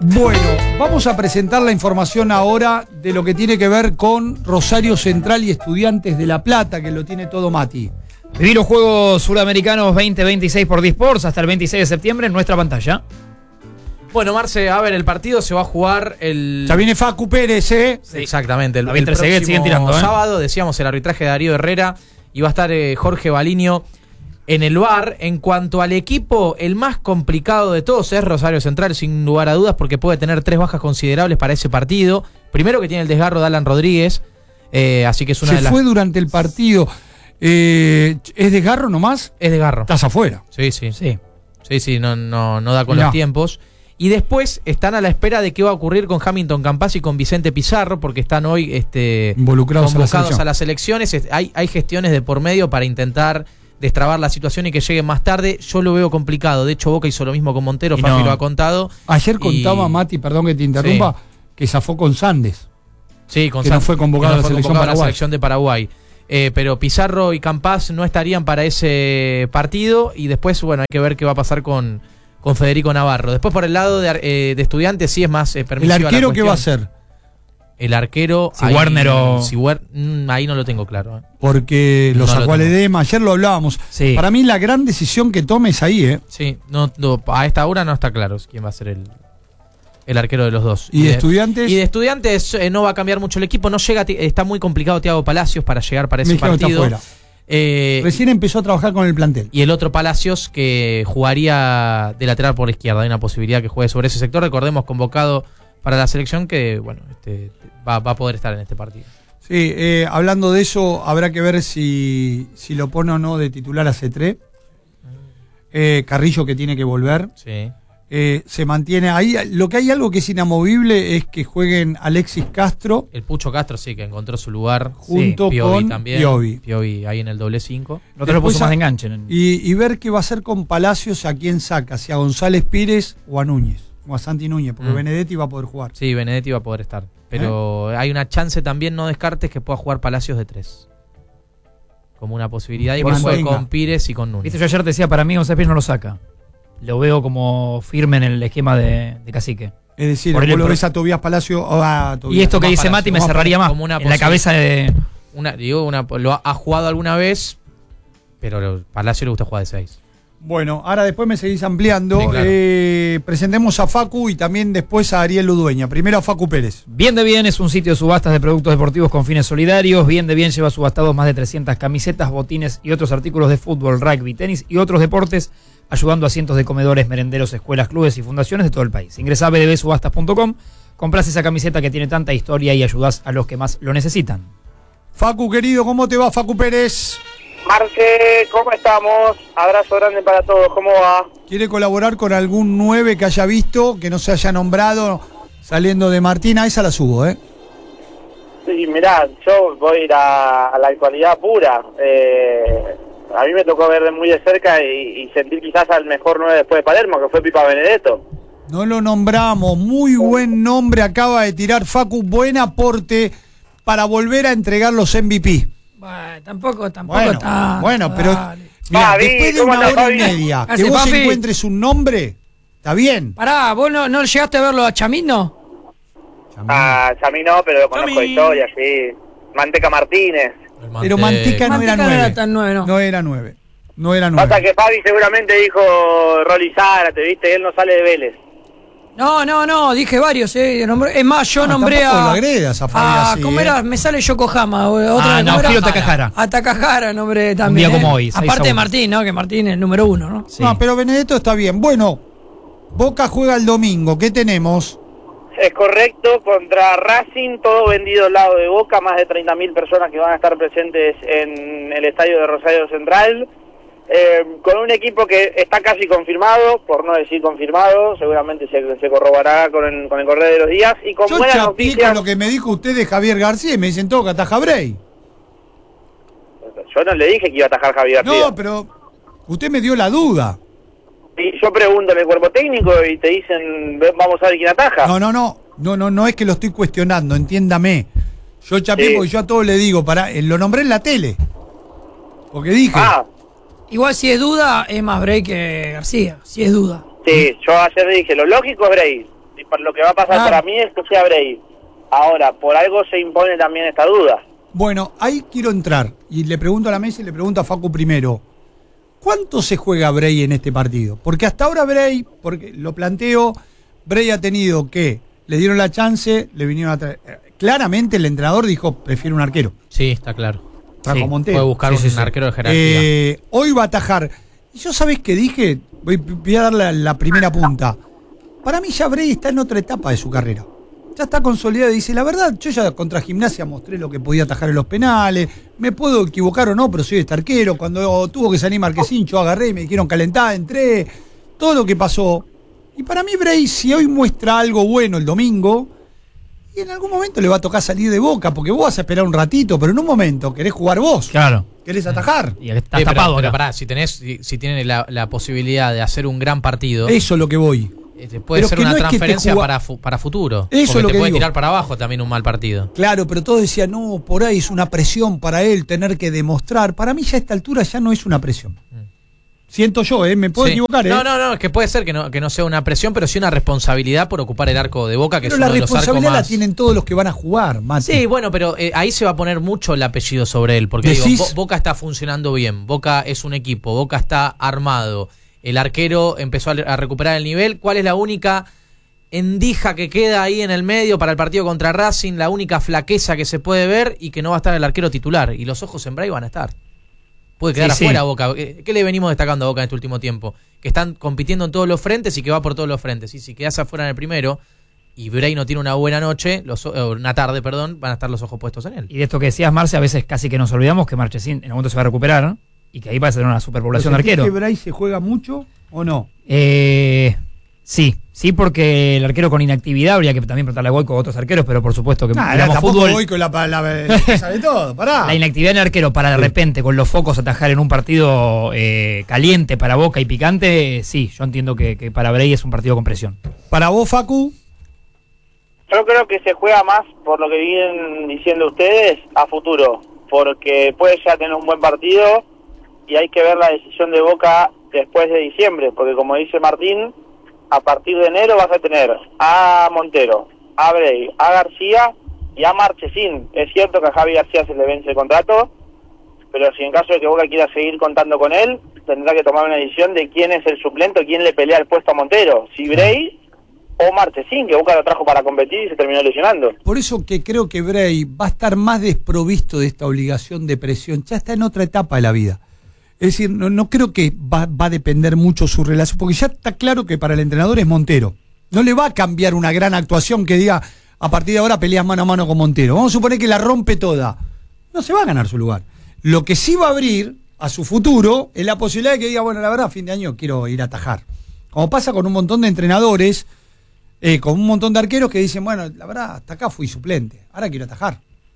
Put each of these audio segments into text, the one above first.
Bueno, vamos a presentar la información ahora de lo que tiene que ver con Rosario Central y Estudiantes de La Plata, que lo tiene todo Mati. Viví los Juegos Suramericanos 2026 por Disports hasta el 26 de septiembre en nuestra pantalla. Bueno, Marce, a ver, el partido se va a jugar el... Ya viene Facu Pérez, ¿eh? Sí, exactamente, el Trezeguet próximo siguen tirando, sábado, decíamos, el arbitraje de Darío Herrera, y va a estar Jorge Baliño en el VAR. En cuanto al equipo, el más complicado de todos es Rosario Central, sin lugar a dudas, porque puede tener 3 bajas considerables para ese partido. Primero, que tiene el desgarro de Alan Rodríguez, así que es una de las... Se fue durante el partido. ¿Es desgarro nomás? Es desgarro. Estás afuera. Sí, no da con los tiempos. Y después están a la espera de qué va a ocurrir con Hamilton Campas y con Vicente Pizarro, porque están hoy involucrados convocados a las elecciones. Hay gestiones de por medio para intentar destrabar la situación y que lleguen más tarde. Yo lo veo complicado. De hecho, Boca hizo lo mismo con Montero, Fafi lo ha contado. Ayer contaba Mati, perdón que te interrumpa, que zafó con Sandes. Sí, con que Sandes, no fue convocado a la selección de Paraguay. Pero Pizarro y Campas no estarían para ese partido. Y después, bueno, hay que ver qué va a pasar con Federico Navarro. Después, por el lado de Estudiantes, sí es más permisiva. ¿El arquero qué va a hacer? El arquero... Si Werner o... ahí no lo tengo claro. Porque lo sacó a Ledema, ayer lo hablábamos. Sí. Para mí la gran decisión que tome es ahí, ¿eh? Sí, a esta hora no está claro quién va a ser el arquero de los dos. ¿Y de Estudiantes? Y de Estudiantes no va a cambiar mucho el equipo. No llega, está muy complicado Thiago Palacios para llegar para ese partido. Recién empezó a trabajar con el plantel. Y el otro Palacios, que jugaría de lateral por la izquierda. Hay una posibilidad que juegue sobre ese sector. Recordemos, convocado para la selección, que bueno, va a poder estar en este partido. Sí, hablando de eso, habrá que ver si lo pone o no de titular a Cetré. Carrillo, que tiene que volver. Sí. Se mantiene ahí. Lo que hay algo que es inamovible es que jueguen Alexis Castro. El Pucho Castro, sí, que encontró su lugar. Junto Piovi con también. Piovi ahí en el doble 5. Nosotros lo puso más de enganche. Y ver qué va a hacer con Palacios, a quién saca, si a González Pires o a Núñez. O a Santi Núñez, porque Benedetti va a poder jugar. Sí, Benedetti va a poder estar. Pero hay una chance también, no descartes, que pueda jugar Palacios de 3. Como una posibilidad. Y juegue con Pires y con Núñez. Viste, yo ayer te decía, para mí González Pires no lo saca. Lo veo como firme en el esquema de Cacique. Es decir, vos lo ves a Tobías Palacio o a Tobías. Y esto que dice Mati me cerraría más en la cabeza de... Lo ha jugado alguna vez, pero Palacio le gusta jugar de 6. Bueno, ahora después me seguís ampliando. Sí, claro. Presentemos a Facu y también después a Ariel Ludueña. Primero a Facu Pérez. Bien de Bien es un sitio de subastas de productos deportivos con fines solidarios. Bien de Bien lleva subastados más de 300 camisetas, botines y otros artículos de fútbol, rugby, tenis y otros deportes, ayudando a cientos de comedores, merenderos, escuelas, clubes y fundaciones de todo el país. Ingresá a bdbsubastas.com, comprás esa camiseta que tiene tanta historia y ayudás a los que más lo necesitan. Facu, querido, ¿cómo te va, Facu Pérez? Marce, ¿cómo estamos? Abrazo grande para todos, ¿cómo va? ¿Quiere colaborar con algún 9 que haya visto, que no se haya nombrado, saliendo de Martina? Esa la subo, ¿eh? Sí, mirá, yo voy a ir a la actualidad pura. A mí me tocó ver muy de cerca y sentir quizás al mejor 9 después de Palermo, que fue Pipa Benedetto. No lo nombramos, muy buen nombre acaba de tirar Facu, buen aporte para volver a entregar los MVP. Bueno, tampoco bueno, está. Bueno, pero mirá, después de una hora y media, que vos encuentres un nombre, ¿está bien? Pará, ¿vos no llegaste a verlo a Chamino? Chamín no, pero lo conozco de historia, sí. Manteca Martínez. Pero Manteca no era 9. No era tan 9, no. No era 9. No era 9. Pasa que Fabi seguramente dijo Rolly Zárate, ¿viste? Él no sale de Vélez. No, dije varios, es más, yo nombré a... lo agredas a Fabi así, ¿cómo era? Me sale Yokohama. Filo Takahara. A Takahara nombré también. Un día como hoy. Aparte de Martín, ¿no? Que Martín es el número 1, ¿no? Sí. No, pero Benedetto está bien. Bueno, Boca juega el domingo. ¿Qué tenemos? Es correcto, contra Racing, todo vendido al lado de Boca, más de 30.000 personas que van a estar presentes en el estadio de Rosario Central. Con un equipo que está casi confirmado, por no decir confirmado, seguramente se corroborará con el correr de los días, y con buenas noticias. Con lo que me dijo usted de Javier García y me dicen todo que ataja Brey. Yo no le dije que iba a atajar Javier García. No, pero usted me dio la duda. Y yo pregunto en el cuerpo técnico y te dicen, vamos a ver quién ataja. No es que lo estoy cuestionando, entiéndame. Yo chapé porque yo a todos le digo, lo nombré en la tele. Porque dije... Igual si es duda, es más Brey que García, si es duda. Sí, yo ayer dije, lo lógico es Brey. lo que va a pasar para mí es que sea Bray. Ahora, por algo se impone también esta duda. Bueno, ahí quiero entrar y le pregunto a la mesa y le pregunto a Facu primero. ¿Cuánto se juega Bray en este partido? Porque hasta ahora Bray, porque lo planteo, Bray ha tenido que le dieron la chance, le vinieron a traer. Claramente el entrenador dijo, prefiero un arquero. Sí, está claro. Trajo Montero. Puede buscar un arquero de jerarquía. Hoy va a atajar. Y yo, ¿sabés qué dije? Voy a dar la primera punta. Para mí ya Bray está en otra etapa de su carrera. Ya está consolidado y dice, la verdad, yo ya contra Gimnasia mostré lo que podía atajar en los penales, me puedo equivocar o no, pero soy este arquero. Cuando tuvo que salir Marquesín, yo agarré y me dijeron calentar, entré, todo lo que pasó. Y para mí Bray, si hoy muestra algo bueno el domingo, y en algún momento le va a tocar salir de Boca, porque vos vas a esperar un ratito, pero en un momento querés jugar vos. Claro. Querés atajar. Y está tapado. Pero pará, si tiene la posibilidad de hacer un gran partido. Eso es lo que voy. Puede ser una transferencia para futuro. Eso es lo te que puede digo. tirar para abajo también un mal partido. Claro, pero todos decían, no, por ahí es una presión para él tener que demostrar. Para mí ya a esta altura ya no es una presión. Siento yo, me puedo equivocar. No, es que puede ser que no sea una presión, pero sí una responsabilidad por ocupar el arco de Boca, que pero es uno la de los arcos responsabilidad más... la tienen todos los que van a jugar, Mati. Sí, bueno, pero ahí se va a poner mucho el apellido sobre él, porque digo, Boca está funcionando bien, Boca es un equipo, Boca está armado, el arquero empezó a recuperar el nivel. ¿Cuál es la única endija que queda ahí en el medio para el partido contra Racing? La única flaqueza que se puede ver y que no va a estar el arquero titular, y los ojos en Bray van a estar. Puede quedar afuera Boca. ¿Qué le venimos destacando a Boca en este último tiempo? Que están compitiendo en todos los frentes y que va por todos los frentes. Y si quedas afuera en el primero y Bray no tiene una buena noche, una tarde, perdón, van a estar los ojos puestos en él. Y de esto que decías, Marce, a veces casi que nos olvidamos que Marchesín en algún momento se va a recuperar, ¿no? Y que ahí va a ser una superpoblación de arqueros. ¿Que Bray se juega mucho o no? Sí, porque el arquero con inactividad habría que también preguntarle a Goico a otros arqueros, pero por supuesto que fútbol. Goico sabe todo, pará. La inactividad en el arquero para de repente con los focos atajar en un partido caliente para Boca y picante, sí, yo entiendo que para Bray es un partido con presión. ¿Para vos, Facu? Yo creo que se juega más, por lo que vienen diciendo ustedes, a futuro, porque puede ya tener un buen partido y hay que ver la decisión de Boca después de diciembre, porque como dice Martín, a partir de enero vas a tener a Montero, a Bray, a García y a Marchesín. Es cierto que a Javi García se le vence el contrato, pero si en caso de que Boca quiera seguir contando con él, tendrá que tomar una decisión de quién es el suplente o quién le pelea el puesto a Montero, si Bray o Marchesín, que Boca lo trajo para competir y se terminó lesionando. Por eso que creo que Bray va a estar más desprovisto de esta obligación de presión, ya está en otra etapa de la vida. Es decir, no creo que va a depender mucho su relación, porque ya está claro que para el entrenador es Montero. No le va a cambiar una gran actuación que diga, a partir de ahora peleas mano a mano con Montero. Vamos a suponer que la rompe toda. No se va a ganar su lugar. Lo que sí va a abrir a su futuro es la posibilidad de que diga, bueno, la verdad, a fin de año quiero ir a atajar. Como pasa con un montón de entrenadores, con un montón de arqueros que dicen, bueno, la verdad, hasta acá fui suplente, ahora quiero atajar.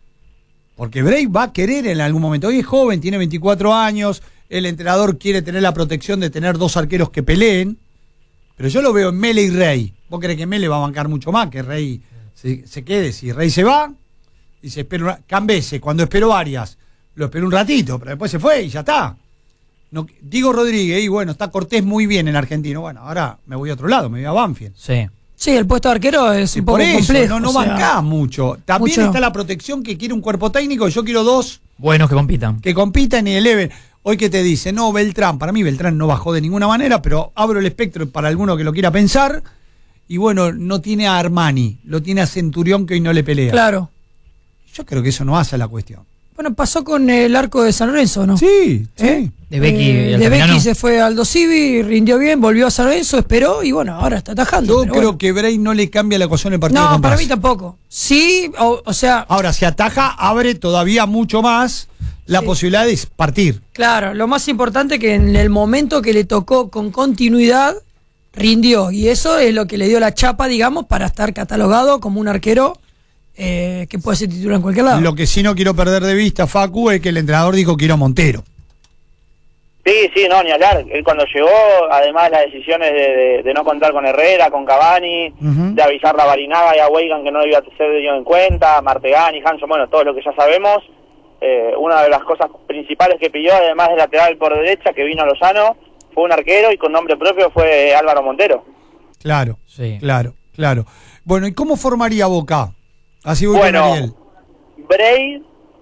Porque Bray va a querer en algún momento. Hoy es joven, tiene 24 años... El entrenador quiere tener la protección de tener dos arqueros que peleen, pero yo lo veo en Mele y Rey. ¿Vos crees que Mele va a bancar mucho más? Que Rey se quede. Si Rey se va y se espera Cambese, cuando esperó Arias, lo esperó un ratito, pero después se fue y ya está. No, Diego Rodríguez, y bueno, está Cortés muy bien en Argentino. Bueno, ahora me voy a otro lado, me voy a Banfield. Sí, el puesto de arquero es un poco por eso, complejo. no bancás mucho. También está la protección que quiere un cuerpo técnico. Yo quiero dos buenos que compitan. Que compitan y eleven. Hoy que te dice, no, Beltrán, para mí Beltrán no bajó de ninguna manera, pero abro el espectro para alguno que lo quiera pensar. Y bueno, no tiene a Armani, lo tiene a Centurión que hoy no le pelea. Claro. Yo creo que eso no hace la cuestión. Bueno, pasó con el arco de San Lorenzo, ¿no? Sí. De Becky se fue al Aldo Civi, rindió bien, volvió a San Lorenzo, esperó y bueno, ahora está atajando. Yo creo que Bray no le cambia la ecuación del partido. No, para mí tampoco. Sí, o sea... Ahora, si ataja, abre todavía mucho más la posibilidad de partir. Claro, lo más importante que en el momento que le tocó con continuidad, rindió. Y eso es lo que le dio la chapa, digamos, para estar catalogado como un arquero que puede ser titular en cualquier lado. Lo que sí no quiero perder de vista, Facu, es que el entrenador dijo quiero a Montero. Sí, no, ni hablar. Él cuando llegó, además las decisiones de no contar con Herrera, con Cavani, de avisar a Barinaga y a Weigan que no debía ser tenido en cuenta, Martegani, Hanson, bueno, todo lo que ya sabemos. Una de las cosas principales que pidió, además de lateral por derecha, que vino a Lozano, fue un arquero y con nombre propio fue Álvaro Montero. Claro, claro. Claro. Bueno, ¿y cómo formaría Boca? Así voy Bueno, con Ariel. Brey,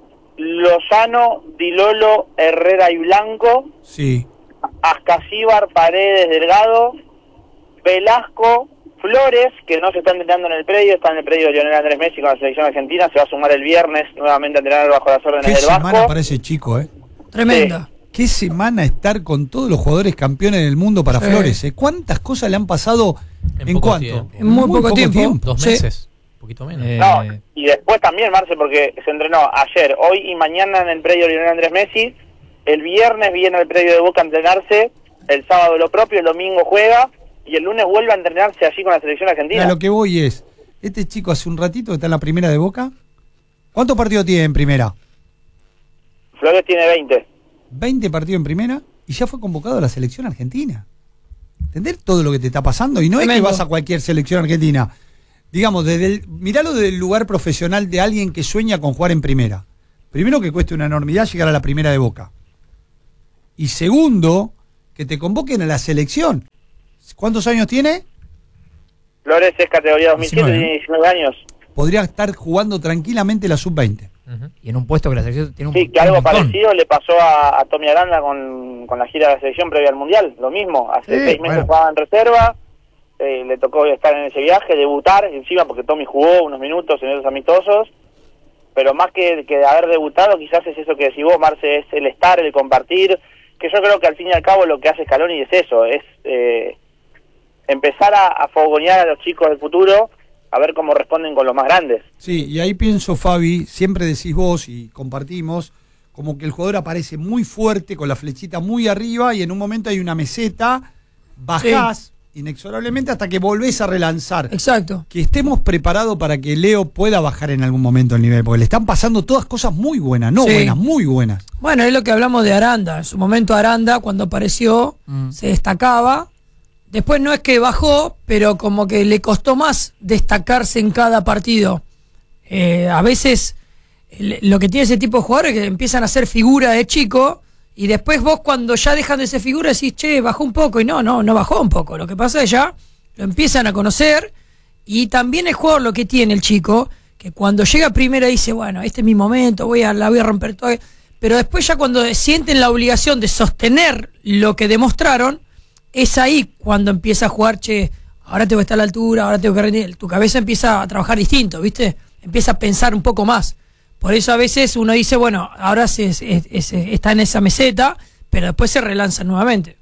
Lozano, Dilolo, Herrera y Blanco, Sí. Ascasíbar, Paredes, Delgado, Velasco, Flores, que no se está entrenando en el predio, está en el predio de Lionel Andrés Messi con la selección argentina, se va a sumar el viernes nuevamente a entrenar bajo las órdenes Qué del semana Vasco. para ese chico, ¿eh? Tremenda. Qué semana estar con todos los jugadores campeones del mundo para Sí. Flores, ¿eh? ¿Cuántas cosas le han pasado En en poco cuánto? tiempo. En muy poco tiempo. 2 Sí. meses, un poquito menos. No, y después también, Marce, porque se entrenó ayer, hoy y mañana en el predio de Lionel Andrés Messi, el viernes viene al predio de Boca a entrenarse, el sábado lo propio, el domingo juega, y el lunes vuelve a entrenarse allí con la selección argentina. A lo que voy es, este chico hace un ratito que está en la primera de Boca. ¿Cuántos partidos tiene en primera? Flores tiene 20. 20 partidos en primera y ya fue convocado a la selección argentina. ¿Entender todo lo que te está pasando? Y no es que Tremendo. vas a cualquier selección argentina. Digamos, miralo desde el lugar profesional de alguien que sueña con jugar en primera. Primero, que cueste una enormidad llegar a la primera de Boca. Y segundo, que te convoquen a la selección. ¿Cuántos años tiene? Flores es categoría 2007, 19, tiene 19 años. Podría estar jugando tranquilamente la sub-20. Ujú. Y en un puesto que la selección tiene un Sí, que algo montón. parecido le pasó a Tommy Aranda con la gira de la selección previa al Mundial. Lo mismo, hace Sí, 6 meses bueno. jugaba en reserva, le tocó estar en ese viaje, debutar encima porque Tommy jugó unos minutos en esos amistosos, pero más que de haber debutado quizás es eso que decís vos, Marce, es el estar, el compartir, que yo creo que al fin y al cabo lo que hace Scaloni es eso, es empezar a fogonear a los chicos del futuro, a ver cómo responden con los más grandes. Sí, y ahí pienso, Fabi, siempre decís vos y compartimos, como que el jugador aparece muy fuerte, con la flechita muy arriba, y en un momento hay una meseta, bajás inexorablemente hasta que volvés a relanzar. Exacto. Que estemos preparados para que Leo pueda bajar en algún momento el nivel, porque le están pasando todas cosas muy buenas, no Sí. buenas, muy buenas. Bueno, es lo que hablamos de Aranda. En su momento Aranda, cuando apareció, se destacaba. Después no es que bajó, pero como que le costó más destacarse en cada partido. A veces lo que tiene ese tipo de jugadores es que empiezan a ser figura de chico y después vos cuando ya dejan de ser figura decís, che, bajó un poco. Y no bajó un poco. Lo que pasa es ya lo empiezan a conocer y también el jugador lo que tiene el chico, que cuando llega a primera dice, bueno, este es mi momento, la voy a romper todo. Pero después ya cuando sienten la obligación de sostener lo que demostraron, es ahí cuando empieza a jugar, che, ahora tengo que estar a la altura, ahora tengo que rendir. Tu cabeza empieza a trabajar distinto, ¿viste? Empieza a pensar un poco más. Por eso a veces uno dice, bueno, ahora está en esa meseta, pero después se relanza nuevamente.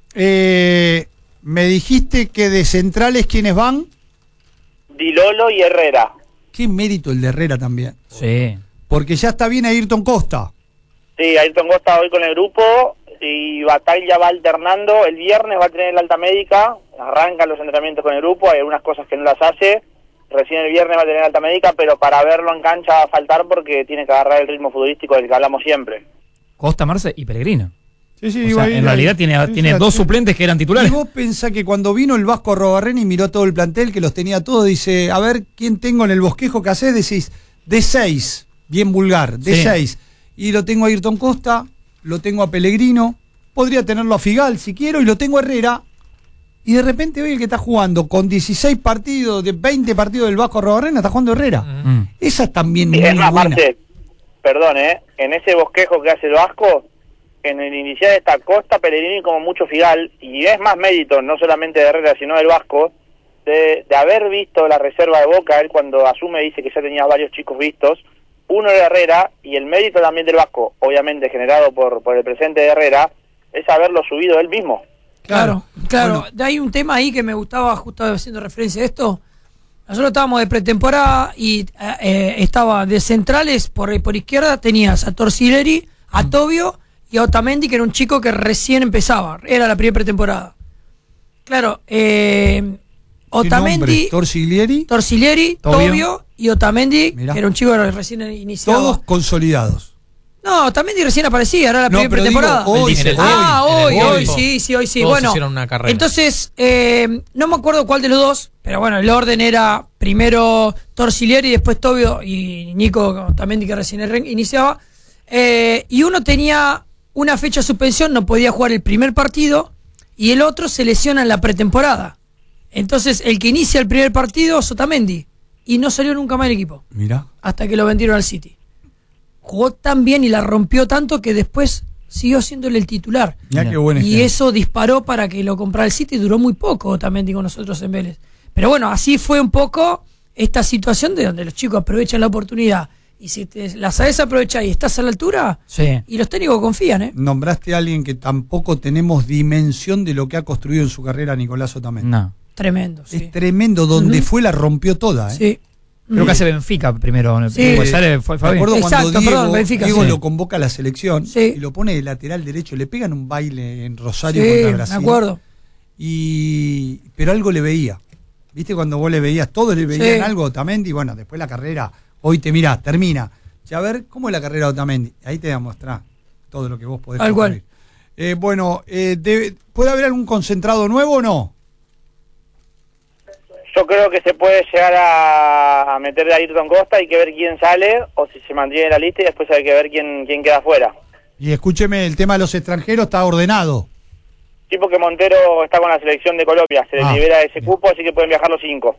Me dijiste que de centrales, ¿quiénes van? Dilolo y Herrera. Qué mérito el de Herrera también. Sí. Porque ya está bien Ayrton Costa. Sí, Ayrton Costa hoy con el grupo y Batalla va alternando. El viernes va a tener la alta médica, arrancan los entrenamientos con el grupo, hay algunas cosas que no las hace. Recién el viernes va a tener alta médica, pero para verlo en cancha va a faltar porque tiene que agarrar el ritmo futbolístico del que hablamos siempre. Costa, Marce y Pellegrino. Sí, O sea, en realidad tiene dos suplentes que eran Y titulares. vos pensás que cuando vino el Vasco Arrobarrena y miró todo el plantel, que los tenía todos, dice, a ver, ¿quién tengo en el bosquejo que hacés? Decís, de 6, bien vulgar, de Sí. 6. Y lo tengo a Ayrton Costa, lo tengo a Pellegrino, podría tenerlo a Figal si quiero, y lo tengo a Herrera. Y de repente hoy el que está jugando con 16 partidos, de 20 partidos del Vasco Arrobarrena, está jugando Herrera. Mm. Esa es también muy Es más, buena. Marce, perdón, en ese bosquejo que hace el Vasco, en el inicial está Costa, Pellegrini y como mucho Figal, y es más mérito, no solamente de Herrera, sino del Vasco, de haber visto la reserva de Boca. Él cuando asume dice que ya tenía varios chicos vistos, uno de Herrera, y el mérito también del Vasco, obviamente generado por el presente de Herrera, es haberlo subido él mismo. Claro. Bueno. Hay un tema ahí que me gustaba, justo haciendo referencia a esto. Nosotros estábamos de pretemporada y estaba de centrales por izquierda, tenías a Torsileri, a Tobio y a Otamendi, que era un chico que recién empezaba. Era la primera pretemporada. Claro, Otamendi, Torsiglieri, Torsileri, Tobio y Otamendi, Mirá. que era un chico que recién iniciaba. todos consolidados. No, Otamendi recién aparecía, era la No, primera pero digo, pretemporada. hoy, En el- Hoy, en el sí, hoy sí. Todos Bueno, hicieron una carrera. entonces, no me acuerdo cuál de los dos, pero bueno, el orden era primero Torsiglieri, después Tobio y Nico Otamendi, que recién iniciaba. Y uno tenía una fecha de suspensión, no podía jugar el primer partido, y el otro se lesiona en la pretemporada. Entonces, el que inicia el primer partido, Otamendi, y no salió nunca más del equipo, Mirá. hasta que lo vendieron al City. Jugó tan bien y la rompió tanto que después siguió siéndole el titular. Mirá qué buen Y ejemplo. eso disparó para que lo comprara el City, duró muy poco Otamendi con nosotros en Vélez. Pero bueno, así fue un poco esta situación de donde los chicos aprovechan la oportunidad. Y si te la sabes aprovechar y estás a la altura, Sí. y los técnicos confían, ¿eh? Nombraste a alguien que tampoco tenemos dimensión de lo que ha construido en su carrera Nicolás Otamendi. No. Tremendo, sí. Es tremendo, donde Ujú. fue la rompió toda. ¿eh? Sí. Creo que hace Benfica primero. Sí. Pues fue Me acuerdo bien. cuando Exacto, Diego, perdón, Benfica, Diego sí. lo convoca a la selección Sí. y lo pone de lateral derecho, le pegan un baile en Rosario Sí, contra me Brasil. acuerdo. Pero algo le veía. ¿Viste cuando vos le veías? Todos le veían Sí. algo a Otamendi y bueno, después la carrera, hoy te mirás, termina. Ya a ver, ¿cómo es la carrera de Otamendi? Ahí te voy a mostrar todo lo que vos podés Tal cual. construir. ¿Puede haber algún concentrado nuevo o no? Yo creo que se puede llegar a meter a Ayrton Costa, hay que ver quién sale o si se mantiene en la lista y después hay que ver quién queda afuera. Y escúcheme, el tema de los extranjeros está ordenado. Sí, porque Montero está con la selección de Colombia, se le Ah, libera ese bien. cupo, así que pueden viajar los 5.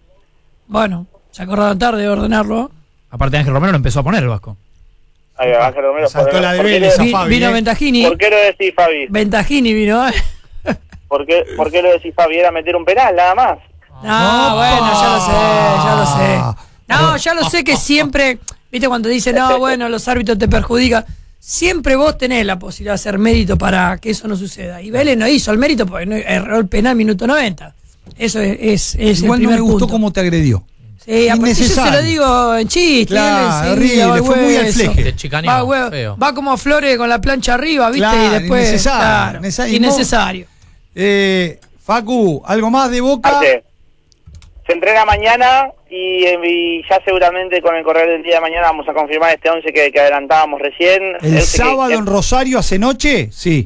Bueno, se acordaron tarde de ordenarlo. Aparte Ángel Romero lo empezó a poner el Vasco. Ahí va, Ángel Romero. Saltó la de ¿Por qué Vélez lo- a Fabi, Vino ¿eh? Ventajini. ¿Por qué lo decís, Fabi? Ventajini vino, ¿eh? ¿Por qué lo decís, Fabi? Era meter un penal, nada más. No, bueno, ya lo sé. No, ya lo sé que siempre, viste cuando dicen, no, bueno, los árbitros te perjudican. Siempre vos tenés la posibilidad de hacer mérito para que eso no suceda. Y Vélez no hizo el mérito porque no erró el penal minuto 90. Eso es Igual el no primer me gustó punto. cómo te agredió. Sí, aparte yo se Innecesario. lo digo en chiste. Claro, él enseguida horrible, va fue muy al hueso. fleje. Te chicaneó, Va, huevo, feo. va como Flores con la plancha arriba, ¿viste? Claro, y después. innecesario, Claro, innecesario. innecesario. Facu, ¿algo más de Boca? Arte. Se entrena mañana y ya seguramente con el correr del día de mañana vamos a confirmar este 11 que adelantábamos recién. ¿El Este que- sábado en Rosario hace noche? Sí.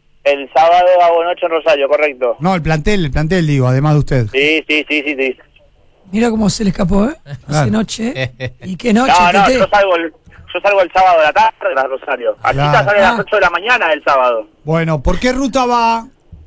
El sábado hago noche en Rosario, correcto. No, el plantel digo, además de usted. Sí. Mira cómo se le escapó, ¿eh? Claro. Hace noche. ¿Y qué noche? No, Tete? yo salgo el sábado de la tarde de Rosario. Aquí Claro. sale a las Ah. 8 de la mañana del sábado. Bueno, ¿por qué ruta va?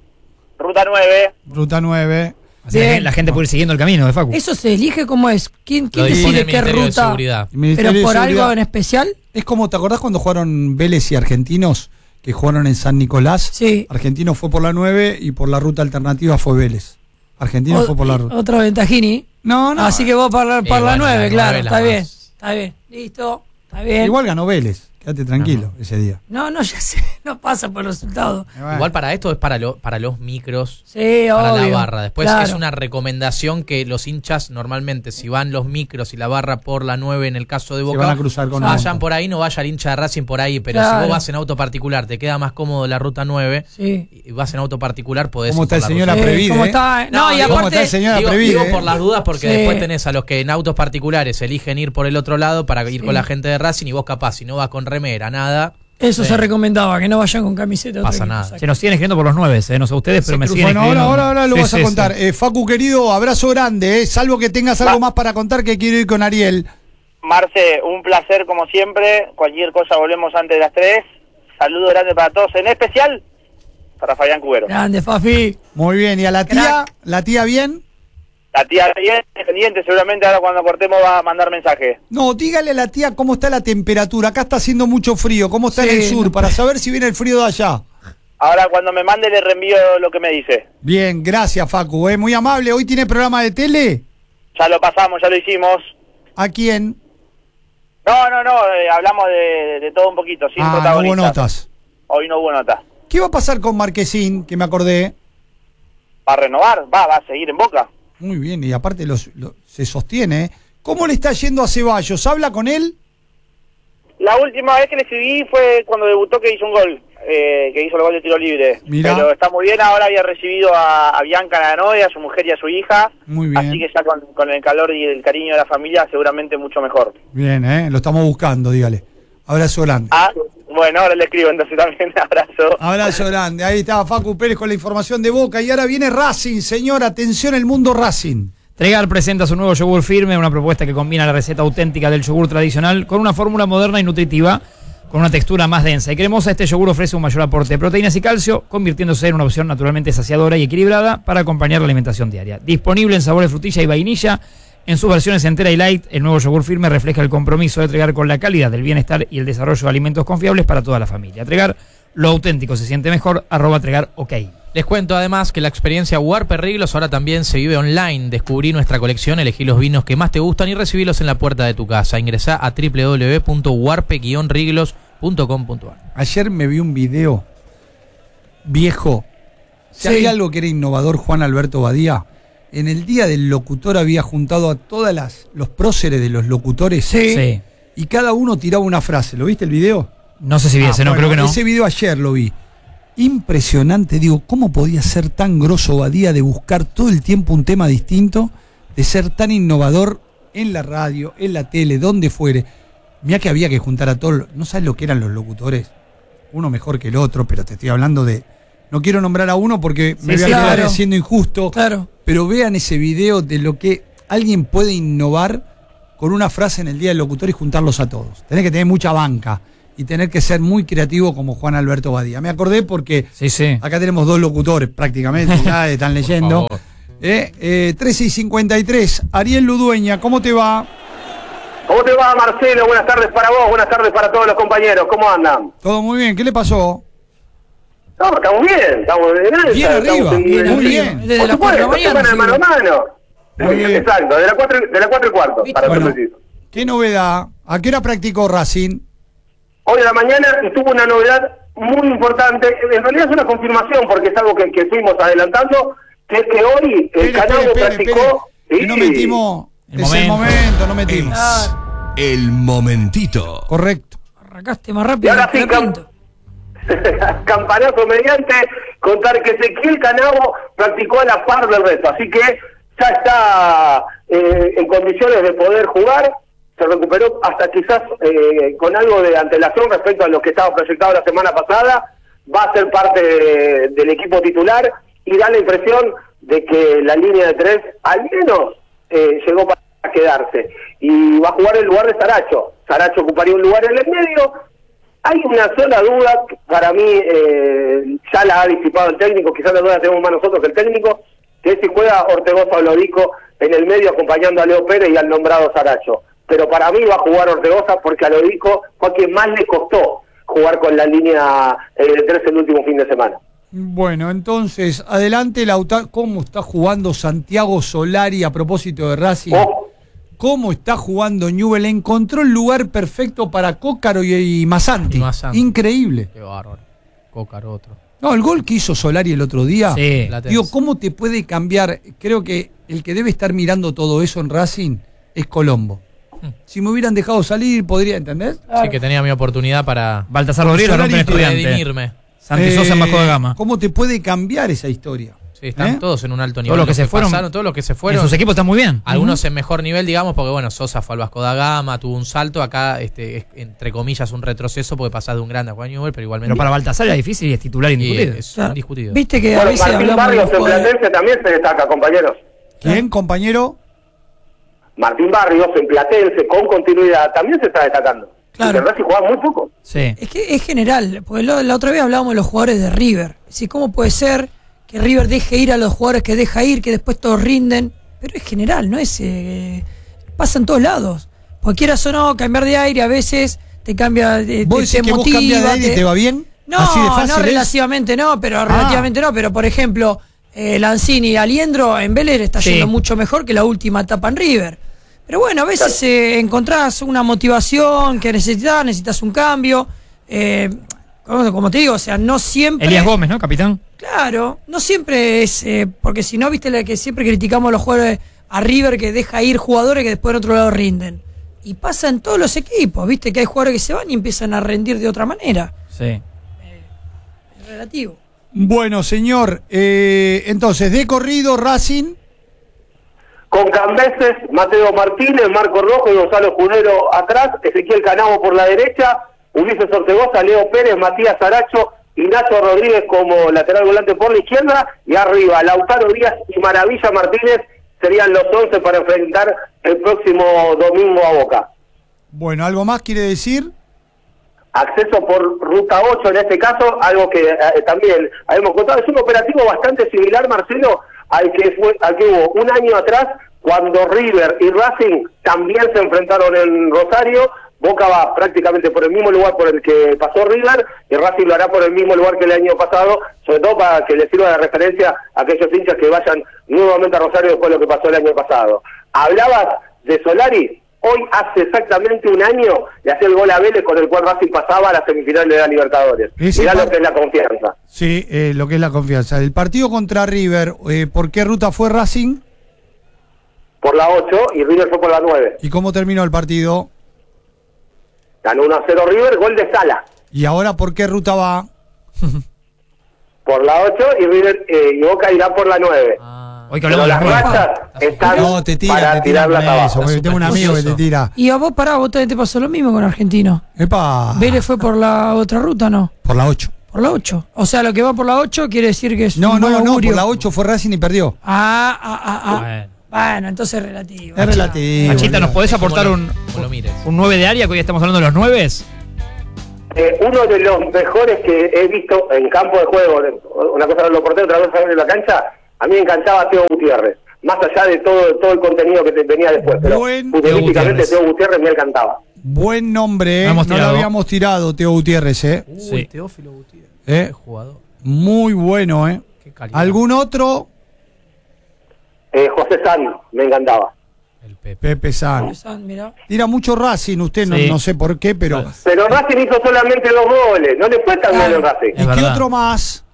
Ruta 9. Ruta 9. Así que Bien. la gente puede ir siguiendo el camino de Facu. ¿Eso se elige cómo es? ¿Quién Lo dispone decide el qué Ministerio de ruta? Seguridad. El Ministerio ¿Pero de por Seguridad. algo en especial? Es como, ¿te acordás cuando jugaron Vélez y Argentinos? Que jugaron en San Nicolás. Sí. Argentino fue por la 9 y por la ruta alternativa fue Vélez. Argentino fue por la ruta. Otro Ventajini. No, no. Así que vos para la bueno, 9, la claro. 9 Está la bien. más. Está bien. Listo. Está bien. Igual ganó Vélez. Quédate tranquilo ese día. No, ya sé. No pasa por el resultado. Igual para esto es para los micros, Sí, para obvio. la barra. Después Claro. es una recomendación que los hinchas normalmente, si van los micros y la barra por la 9 en el caso de Se Boca, van a cruzar con vayan auto. por ahí, no vaya el hincha de Racing por ahí. Pero Claro. si vos vas en auto particular, te queda más cómodo la ruta 9 Sí. y vas en auto particular, podés ¿Cómo ir está por el la señor ruta. Aprevide? ¿Cómo ¿eh? está? No, No, y digo, ¿Cómo está aparte. el señor Digo, Aprevide? digo por las dudas porque Sí. después tenés a los que en autos particulares eligen ir por el otro lado para ir Sí. con la gente de Racing y vos capaz, si no vas con remera, nada. Eso Sí. se recomendaba, que no vayan con camiseta. de otro Pasa equipo, nada. exacto. Se nos siguen escribiendo por los 9, no sé ustedes, pero me siguen Bueno, escribiendo. ahora lo Sí, vas a sí, contar. sí. Facu, querido, abrazo grande. Salvo que tengas algo más para contar que quiero ir con Ariel. Marce, un placer como siempre. Cualquier cosa volvemos antes de las 3. Saludo grande para todos, en especial para Fabián Cubero. Grande, Fafi. Muy bien. ¿Y a la tía? Crack. ¿La tía bien? La tía bien pendiente, seguramente ahora cuando cortemos va a mandar mensaje. No, dígale a la tía cómo está la temperatura. Acá está haciendo mucho frío. ¿Cómo está Sí, en el sur? no. Para saber si viene el frío de allá. Ahora cuando me mande le reenvío lo que me dice. Bien, gracias, Facu. Muy amable. ¿Hoy tiene programa de tele? Ya lo pasamos, ya lo hicimos. ¿A quién? No, hablamos de todo un poquito, sin No hubo protagonistas. notas. Hoy no hubo nota. ¿Qué va a pasar con Marquesín? Que me acordé. ¿Va a renovar? Va a seguir en Boca. Muy bien, y aparte se sostiene. ¿Cómo le está yendo a Ceballos? ¿Habla con él? La última vez que le escribí fue cuando debutó, que hizo un gol, que hizo el gol de tiro libre. Mirá. Pero está muy bien, ahora había recibido a Bianca Naganoe, a su mujer y a su hija. Muy bien. Así que ya con el calor y el cariño de la familia seguramente mucho mejor. Bien, lo estamos buscando, dígale. Abrazo grande. Ah, bueno, ahora le escribo entonces también, abrazo. Abrazo grande. Ahí estaba Facu Pérez con la información de Boca. Y ahora viene Racing, señor. Atención, el mundo Racing. Tregar presenta su nuevo yogur firme, una propuesta que combina la receta auténtica del yogur tradicional con una fórmula moderna y nutritiva, con una textura más densa y cremosa. Este yogur ofrece un mayor aporte de proteínas y calcio, convirtiéndose en una opción naturalmente saciadora y equilibrada para acompañar la alimentación diaria. Disponible en sabor de frutilla y vainilla, en sus versiones entera y light, el nuevo yogur firme refleja el compromiso de Tregar con la calidad, del bienestar y el desarrollo de alimentos confiables para toda la familia. Tregar, lo auténtico se siente mejor, @Tregar OK. Les cuento además que la experiencia Huarpe Riglos ahora también se vive online. Descubrí nuestra colección, elegí los vinos que más te gustan y recibílos en la puerta de tu casa. Ingresá a www.huarpe-riglos.com.ar. Ayer me vi un video viejo. Si Sí. había algo que era innovador, Juan Alberto Badía, en el día del locutor había juntado a todos los próceres de los locutores Sí. y cada uno tiraba una frase. ¿Lo viste el video? No sé si vi ese, no, bueno, creo que no. Ese video ayer lo vi. Impresionante, digo, ¿cómo podía ser tan grosso Badía de buscar todo el tiempo un tema distinto, de ser tan innovador en la radio, en la tele, donde fuere? Mirá que había que juntar a todos, no sabes lo que eran los locutores, uno mejor que el otro, pero te estoy hablando de, no quiero nombrar a uno porque me voy a quedar claro. siendo injusto, Claro. pero vean ese video de lo que alguien puede innovar con una frase en el día del locutor y juntarlos a todos. Tenés que tener mucha banca y tener que ser muy creativo como Juan Alberto Badía. Me acordé porque Sí. acá tenemos dos locutores prácticamente, ya están leyendo. 13 y 53, Ariel Ludueña, ¿cómo te va? ¿Cómo te va, Marcelo? Buenas tardes para vos, buenas tardes para todos los compañeros. ¿Cómo andan? Todo muy bien, ¿qué le pasó? No, estamos bien, estamos en alza, Bien arriba, estamos en- bien en- bien. Desde Por las 4 de la supuesto, mañana. de mano a mano. Muy bien. Exacto, de las 4 y cuarto, para Bueno, ser preciso. ¿qué novedad? ¿A qué hora practicó Racing? Hoy a la mañana tuvo una novedad muy importante. En realidad es una confirmación, porque es algo que fuimos adelantando, que es que hoy el Canabo practicó... Que no metimos, El es el momento. momento, no metimos. El momentito. Correcto. Arrancaste más Y rápido ahora que sí, la Pinto. campanazo mediante, contar que Ezequiel Canabo practicó a la par del resto, así que ya está en condiciones de poder jugar, se recuperó hasta quizás con algo de antelación respecto a lo que estaba proyectado la semana pasada, va a ser parte del equipo titular y da la impresión de que la línea de 3 al menos llegó para quedarse y va a jugar en lugar de Saracho. Saracho ocuparía un lugar en el medio. Hay una sola duda, que para mí ya la ha disipado el técnico, quizás la duda la tenemos más nosotros que el técnico, que es si juega Ortegoza o Lodico en el medio acompañando a Leo Pérez y al nombrado Saracho. Pero para mí va a jugar Ortegoza porque a Lodico fue a quien más le costó jugar con la línea de 3 el último fin de semana. Bueno, entonces, adelante Lautaro. ¿Cómo está jugando Santiago Solari a propósito de Racing? Oh, ¿Cómo está jugando Newell? Encontró el lugar perfecto para Cócaro y Masanti. Y Masanti. Increíble. Qué bárbaro. Cócar otro. No, el gol que hizo Solari el otro día. Sí. Digo, ¿cómo te puede cambiar? Creo que el que debe estar mirando todo eso en Racing es Colombo. Si me hubieran dejado salir, podría, ¿entendés? Sí, que tenía mi oportunidad para Baltasar Rodríguez, Solari rompe en tiene Estudiante. redimirme. Santi Sosa en Bajo de Gama. ¿Cómo te puede cambiar esa historia? Sí, están ¿Eh? todos en un alto nivel. Todos los que se fueron. Todos los que se En fueron. sus equipos están muy bien. Algunos en mejor nivel, digamos, porque bueno, Sosa fue al Vasco da Gama, tuvo un salto. Acá, es, entre comillas, un retroceso porque pasás de un grande a Juan Newell, pero igualmente. Pero para Baltasar era difícil y es titular y indiscutible. es Claro. indiscutido. Viste que a bueno, veces Martín hablamos de Barrios los en jugadores. Platense también se destaca, compañeros. ¿Quién, compañero? Martín Barrios en Platense con continuidad también se está destacando. Claro. En Racing jugaba muy poco. Sí. Es que es general, porque la otra vez hablábamos de los jugadores de River. Es ¿cómo puede ser que River deje ir a los jugadores que deja ir, que después todos rinden? Pero es general, no es... pasa en todos lados. Porque quieras o no, cambiar de aire a veces te cambia... ¿Vos decís que vos cambias de aire y te va bien? ¿Así de No, fácil no es? relativamente no, pero relativamente no. Pero por ejemplo, Lanzini y Aliendro en Vélez está Sí. yendo mucho mejor que la última etapa en River. Pero bueno, a veces encontrás una motivación que necesitas un cambio. Como te digo, o sea, no siempre... Elías Gómez, ¿no, capitán? Claro, no siempre es... porque si no, viste la que siempre criticamos a los jugadores a River que deja ir jugadores que después en otro lado rinden. Y pasa en todos los equipos, viste que hay jugadores que se van y empiezan a rendir de otra manera. Sí. Es relativo. Bueno, señor, entonces, de corrido, Racing. Con Cambeses, Mateo Martínez, Marco Rojo y Gonzalo Escudero atrás, Ezequiel Canabo por la derecha, Ulises Ortegoza, Leo Pérez, Matías Saracho y Nacho Rodríguez como lateral volante por la izquierda, y arriba Lautaro Díaz y Maravilla Martínez serían los 11 para enfrentar el próximo domingo a Boca. Bueno, ¿algo más quiere decir? acceso por ruta 8 en este caso, algo que también habíamos contado. Es un operativo bastante similar, Marcelo, al que hubo un año atrás, cuando River y Racing también se enfrentaron en Rosario. Boca va prácticamente por el mismo lugar por el que pasó River, y Racing lo hará por el mismo lugar que el año pasado, sobre todo para que les sirva de referencia a aquellos hinchas que vayan nuevamente a Rosario después de lo que pasó el año pasado. Hablabas de Solari. Hoy hace exactamente un año le hacía el gol a Vélez, con el cual Racing pasaba a la semifinal de la Libertadores. Mirá lo que es la confianza. Sí, lo que es la confianza. El partido contra River, ¿por qué ruta fue Racing? Por la 8 y River fue por la 9. ¿Y cómo terminó el partido? Ganó 1-0 River, gol de Sala. ¿Y ahora por qué ruta va? Por la 8 y River y Boca irá por la 9. Hoy que Pero hablamos de las las nueve. rachas están No, te tira para tirarlas con abajo. eso, porque tengo un amigo que te tira. Y a vos, vos también te pasó lo mismo con Argentino. Epa, Vélez fue por la otra ruta, ¿no? por la 8. Por la 8. O sea, lo que va por la 8 quiere decir que es No, un buen no, augurio. por la 8 fue Racing y perdió. Bueno, entonces es relativo. Es relativo. Machita, ¿nos podés aportar un 9 de área, que hoy estamos hablando de los 9? Uno de los mejores que he visto en campo de juego, una cosa en los porteros, otra cosa en la cancha, a mí me encantaba Teo Gutiérrez, más allá de todo el contenido que venía después, pero futbolísticamente Teo Gutiérrez me encantaba. Buen nombre, No no lo habíamos tirado, Teo Gutiérrez, Sí. Teófilo Gutiérrez. ¿Eh? Jugador. Muy bueno, Qué calidad. ¿Algún otro? José San, me encantaba. El Pepe. Pepe San. Mirá. Tira mucho Racing, usted Sí. no sé por qué, pero... Pero Racing hizo solamente 2 goles, no le fue tan mal en Racing. ¿Y Es qué verdad. otro más?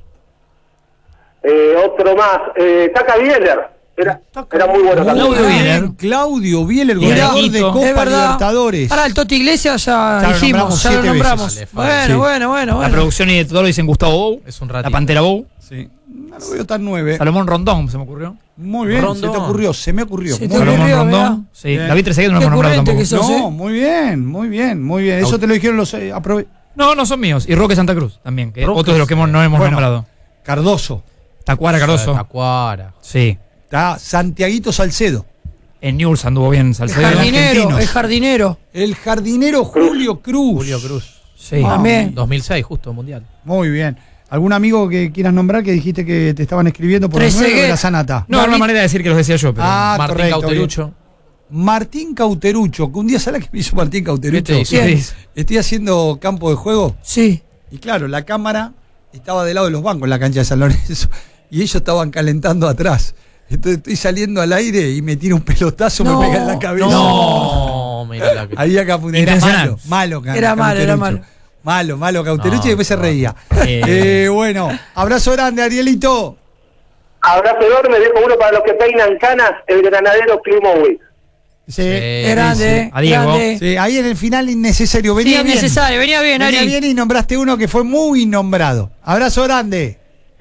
Otro más, Taca Bieler, era muy bueno también. Claudio Bieler. Claudio Bieler, Y goleador de Granito. Copa Es verdad. Libertadores. Ahora el Toti Iglesias ya Ya lo dijimos, nombramos ya lo 7 nombramos. veces. Bueno. La producción y de todo lo dicen Gustavo Bou. Es un La ratito. Pantera Bou. Sí. No lo veo tan 9. Salomón Rondón, se me ocurrió. Muy bien, Rondón. se te ocurrió, se me ocurrió. Se te Muy ocurrió. bien. Salomón mirá. Rondón. Sí. Bien. David Trezeguet no lo Qué hemos nombrado ocurrente tampoco. que sos. No, muy bien. Eso te lo dijeron los... No son míos. Y Roque Santa Cruz también, que Roque. otros de los que no hemos Bueno. nombrado. Cardoso. Tacuara Cardoso. Tacuara. Sí. Está Santiaguito Salcedo. En Newell's anduvo bien El Salcedo. Argentinos. jardinero. El jardinero Julio Cruz. Julio Cruz. Sí. También. 2006, justo, Mundial. Muy bien. ¿Algún amigo que quieras nombrar, que dijiste que te estaban escribiendo por el 9 de la Sanata? No, era una manera de decir que los decía yo, pero. Martín correcto, Cauterucho. bien. Martín Cauterucho, que un día, ¿sabes qué me hizo Martín Cauterucho? ¿Qué te hizo? Bien. Estoy haciendo campo de juego Sí. y claro, la cámara estaba del lado de los bancos en la cancha de San Lorenzo y ellos estaban calentando atrás. Entonces estoy saliendo al aire y me tira un pelotazo, No. me pega en la cabeza. No, mirá la que. Ahí acá era Intencional. malo, Era Cauterucho. malo. Malo Cauterucho, No, y después se reía. Bueno, abrazo grande, Arielito. Abrazo enorme, dejo uno para los que peinan canas, el granadero Klimovic. Sí, Grande. A Diego. Grande. sí, ahí en el final innecesario. Sí, Venía bien. necesario. Venía bien, Venía Ari. bien y nombraste uno que fue muy nombrado. Abrazo grande.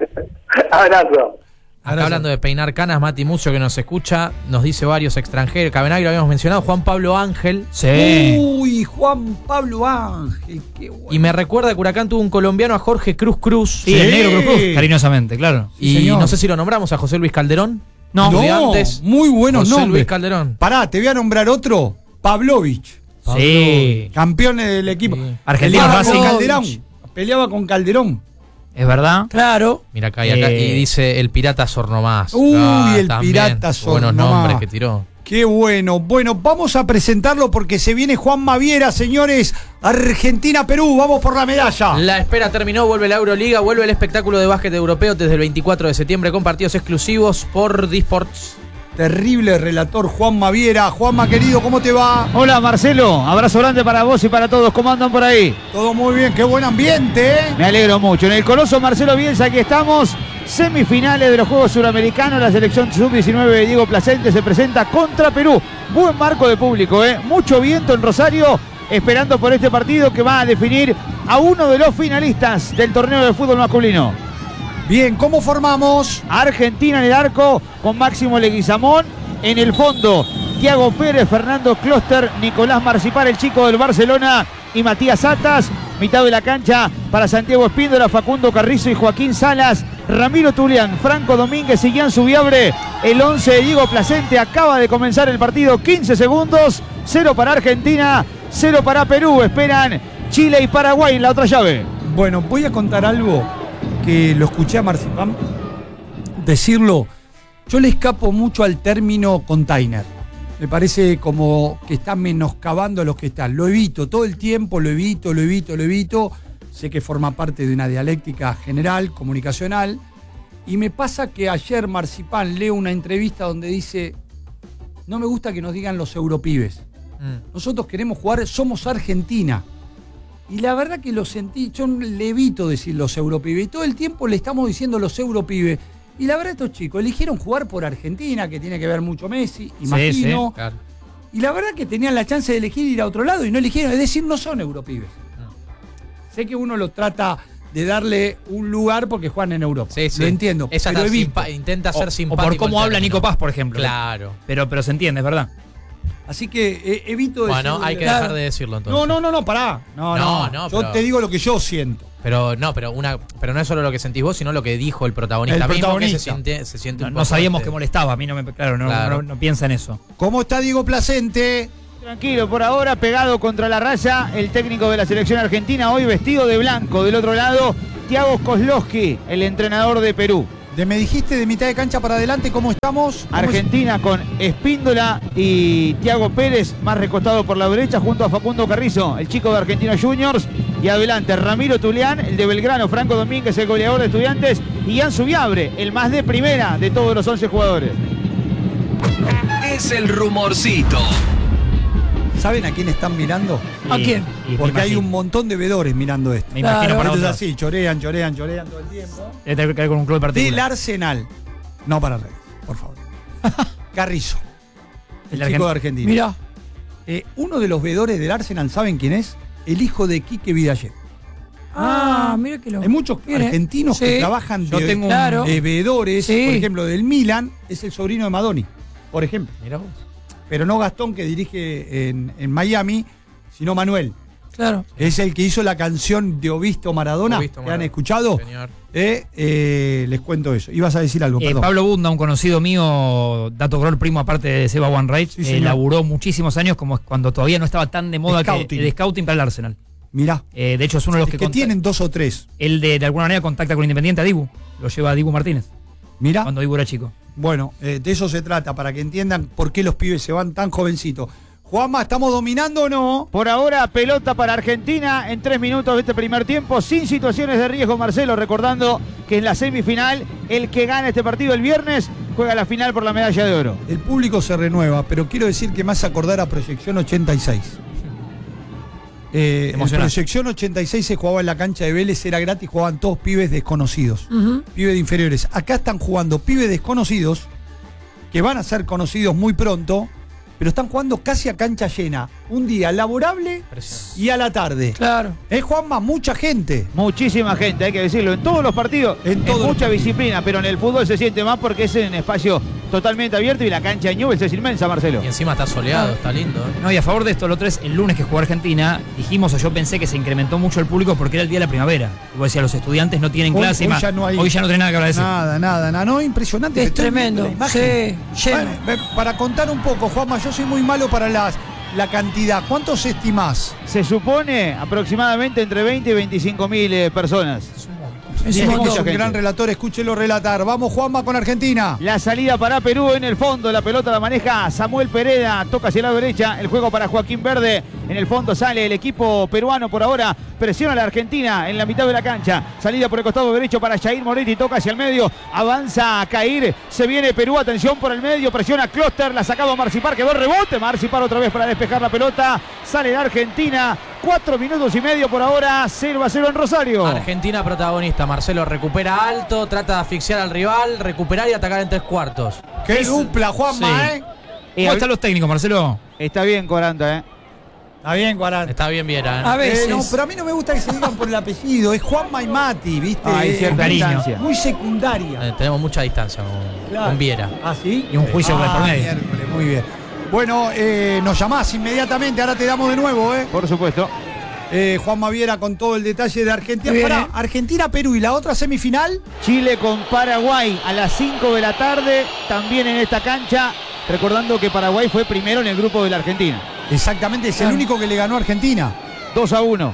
Abrazo. Acá hablando de peinar canas, Mati Mucio, que nos escucha, nos dice varios extranjeros. Cabenagui lo habíamos mencionado, Juan Pablo Ángel. Sí. Uy, Juan Pablo Ángel, qué bueno. Y me recuerda que Huracán tuvo un colombiano, a Jorge Cruz. Sí, el negro Cruz, cariñosamente, claro. Y señor. no sé si lo nombramos a José Luis Calderón. No. Estudiantes. muy buenos José nombres. Luis Calderón. Pará, te voy a nombrar otro. Pavlovich, Sí. campeón del equipo. Sí. Argentino Peleaba Racing. con Calderón. Peleaba con Calderón. Es verdad. Claro. Mira acá y acá. Eh. Y dice el Pirata Sornomás. Uy, el también. Pirata Buenos Sornomás. nombres que tiró. Qué bueno. Bueno, vamos a presentarlo porque se viene Juan Maviera, señores. Argentina-Perú, vamos por la medalla. La espera terminó, vuelve la Euroliga, vuelve el espectáculo de básquet europeo desde el 24 de septiembre con partidos exclusivos por Disports. Terrible relator Juan Maviera. Juanma, querido, ¿cómo te va? Hola Marcelo, abrazo grande para vos y para todos. ¿Cómo andan por ahí? Todo muy bien, qué buen ambiente, ¿eh? Me alegro mucho. En el Coloso Marcelo Bielsa, aquí estamos. Semifinales de los Juegos Suramericanos. La selección sub-19 de Diego Placente se presenta contra Perú. Buen marco de público, ¿eh? Mucho viento en Rosario, esperando por este partido que va a definir a uno de los finalistas del torneo de fútbol masculino. Bien, ¿cómo formamos? Argentina en el arco con Máximo Leguizamón. En el fondo, Thiago Pérez, Fernando Closter, Nicolás Marcipar, el chico del Barcelona, y Matías Atas. Mitad de la cancha para Santiago Espíndola, Facundo Carrizo y Joaquín Salas. Ramiro Tulián, Franco Domínguez y Gian Subiabre. El 11 de Diego Placente. Acaba de comenzar el partido, 15 segundos. 0 para Argentina, 0 para Perú. Esperan Chile y Paraguay en la otra llave. Bueno, voy a contar algo que lo escuché a Marcipán decirlo. Yo le escapo mucho al término container. Me parece como que está menoscabando a los que están. Lo evito todo el tiempo, lo evito. Sé que forma parte de una dialéctica general, comunicacional. Y me pasa que ayer Marcipán lee una entrevista donde dice: no me gusta que nos digan los europibes. Nosotros queremos jugar, somos Argentina. Y la verdad que lo sentí, yo le evito decir los europibes. Y todo el tiempo le estamos diciendo los europibes. Y la verdad, estos chicos eligieron jugar por Argentina, que tiene que ver mucho Messi, imagino. Sí, claro. Y la verdad que tenían la chance de elegir ir a otro lado y no eligieron. Es decir, no son europibes. Sé que uno lo trata de darle un lugar porque juegan en Europa. Sí, sí. Lo entiendo. Esa pero intenta ser simpático. O por cómo habla Nico Paz, por ejemplo. Claro. Pero se entiende, es verdad. Así que evito decir. Bueno, hay que dejar de decirlo entonces. No, pará. No. Yo pero... te digo lo que yo siento. Pero no es solo lo que sentís vos, sino lo que dijo el protagonista. protagonista. Mismo, que se siente un No poco sabíamos que molestaba, a mí no piensa en eso. ¿Cómo está Diego Placente? Tranquilo, por ahora pegado contra la raya el técnico de la selección argentina, hoy vestido de blanco. Del otro lado, Thiago Kozlowski, el entrenador de Perú. Me dijiste de mitad de cancha para adelante, ¿cómo estamos? Argentina con Espíndola y Thiago Pérez, más recostado por la derecha, junto a Facundo Carrizo, el chico de Argentinos Juniors. Y adelante, Ramiro Tulián, el de Belgrano, Franco Domínguez, el goleador de Estudiantes, y Ian Subiabre, el más de primera de todos los 11 jugadores. Es el rumorcito. ¿Saben a quién están mirando? ¿A quién? Porque hay un montón de vedores mirando esto. Me imagino para Esto es otro. así, chorean todo el tiempo. Debe tener que ver con un club particular. Del Arsenal. No para reír, por favor. Carrizo. El El chico de Argentina. Mirá. Uno de los vedores del Arsenal, ¿saben quién es? El hijo de Quique Vidallet. Mira que lo. Hay muchos Mire, argentinos sí. que trabajan Yo tengo Claro. de vedores. Sí. Por ejemplo, del Milan es el sobrino de Madoni, por ejemplo. Mirá vos. Pero no Gastón, que dirige en Miami, sino Manuel. Claro. Es el que hizo la canción de Ovisto Maradona. Ovisto ¿Que Maradona, han escuchado? señor. Les cuento eso. Ibas a decir algo, perdón. Pablo Bunda, un conocido mío, dato grol primo aparte de Seba One Reich, Sí, señor. laburó muchísimos años como cuando todavía no estaba tan de moda Scouting. de scouting para el Arsenal. Mirá. De hecho es uno de los Es que que tienen 2 o 3. él de alguna manera contacta con Independiente a Dibu, lo lleva a Dibu Martínez Mirá. cuando Dibu era chico. Bueno, de eso se trata, para que entiendan por qué los pibes se van tan jovencitos. Juanma, ¿estamos dominando o no? Por ahora, pelota para Argentina en 3 minutos de este primer tiempo, sin situaciones de riesgo, Marcelo, recordando que en la semifinal, el que gana este partido el viernes, juega la final por la medalla de oro. El público se renueva, pero quiero decir que me hace acordar a Proyección 86. En Emocionante. Proyección 86 se jugaba en la cancha de Vélez, era gratis, jugaban todos pibes desconocidos, pibes de inferiores. Acá están jugando pibes desconocidos, que van a ser conocidos muy pronto, pero están jugando casi a cancha llena, un día laborable y a la tarde. Claro. Juanma, mucha gente. Muchísima gente, hay que decirlo, en todos los partidos, En todos los mucha partidos. disciplina, pero en el fútbol se siente más porque es en un espacio totalmente abierto y la cancha de Newell's es inmensa, Marcelo. Y encima está soleado, está lindo. No, y a favor de esto, el otro es el lunes que jugó Argentina, dijimos, o yo pensé que se incrementó mucho el público porque era el día de la primavera. Como decía, los estudiantes no tienen clase. Hoy ya no hay- hoy ya no tiene nada que agradecer. Nada, no, impresionante. Es Me estoy viendo tremendo. la imagen. Sí, lleno. Para contar un poco, Juanma, yo soy muy malo para la cantidad. ¿Cuántos estimás? Se supone aproximadamente entre 20 y 25 mil personas. Es Sí, un mucha montón. un gente. gran relator, escúchelo relatar. Vamos, Juanma, con Argentina. La salida para Perú en el fondo, la pelota la maneja Samuel Pereda, toca hacia la derecha, el juego para Joaquín Verde, en el fondo sale el equipo peruano por ahora, presiona a la Argentina en la mitad de la cancha, salida por el costado derecho para Jair Moretti, toca hacia el medio, avanza a caer, se viene Perú, atención por el medio, presiona Kloster, la ha sacado Marcipar, quedó el rebote, Marcipar otra vez para despejar la pelota, sale la Argentina, 4 minutos y medio por ahora, 0-0 en Rosario. Argentina protagonista, Marcelo recupera alto, trata de asfixiar al rival, recuperar y atacar en 3/4. Qué dupla, Juanma, Sí. ¿Cómo están los técnicos, Marcelo? Está bien 40, Está bien, Guarán. Está bien Viera. A veces. No, pero a mí no me gusta que se digan por el apellido. Es Juanma y Mati, ¿viste? Hay cierta cariño. distancia. Muy secundaria. Tenemos mucha distancia con Viera. ¿Ah, sí? Y un juicio por medio. Miércoles, muy bien. Bueno, nos llamás inmediatamente, ahora te damos de nuevo, ¿eh? Por supuesto. Juanma Viera con todo el detalle de Argentina. Muy bien, Pará, Argentina-Perú y la otra semifinal. Chile con Paraguay a las 5 de la tarde, también en esta cancha, recordando que Paraguay fue primero en el grupo de la Argentina. Exactamente, es el único que le ganó a Argentina. 2-1.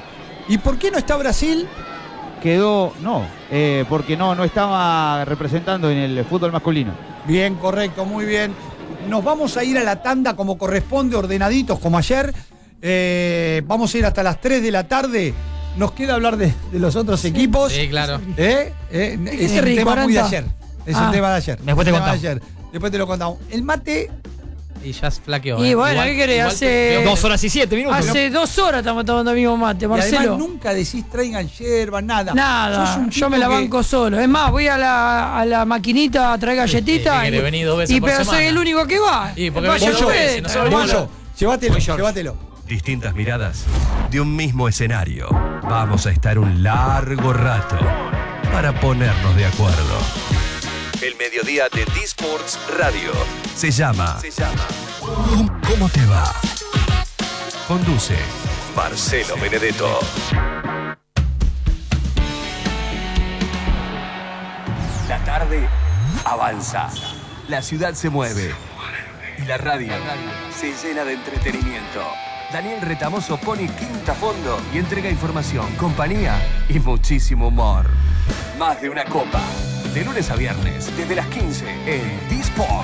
¿Y por qué no está Brasil? Quedó, porque no estaba representando en el fútbol masculino. Bien, correcto, muy bien. Nos vamos a ir a la tanda como corresponde, ordenaditos como ayer. Vamos a ir hasta las 3 de la tarde. Nos queda hablar de los otros equipos. Sí, claro. Es un tema muy de ayer. Es un tema de ayer. Después te contamos. Después te lo contamos. El mate. Y ya flaqueó. Y bueno, ¿qué querés? Hace 2 horas y 7 minutos. Hace 2 horas estamos tomando el mismo mate, Y Marcelo. además nunca decís traigan yerba, nada. Nada, Sos un yo tipo me la que- banco solo. Es más, voy a la maquinita a traer galletitas. que venís 2 veces por pero soy semana. el único que va. Y porque Vaya venís 2 usted, veces, no trae- sos Guayo, llévatelo, Voy, George. llévatelo. Distintas miradas de un mismo escenario. Vamos a estar un largo rato para ponernos de acuerdo. El mediodía de D-Sports Radio se llama ¿Cómo te va? Conduce Marcelo Benedetto. La tarde avanza. La ciudad se mueve. Y la radio se llena de entretenimiento. Daniel Retamoso pone quinta a fondo y entrega información, compañía y muchísimo humor. Más de una copa. De lunes a viernes, desde las 15 en D-Sport.